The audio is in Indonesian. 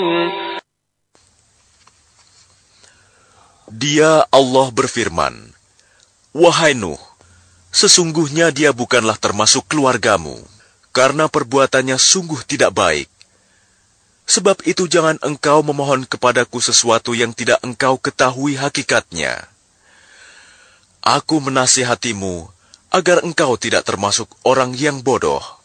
Dia Allah berfirman, "Wahai Nuh, sesungguhnya dia bukanlah termasuk keluargamu, karena perbuatannya sungguh tidak baik. Sebab itu jangan engkau memohon kepadaku sesuatu yang tidak engkau ketahui hakikatnya. Aku menasihatimu agar engkau tidak termasuk orang yang bodoh."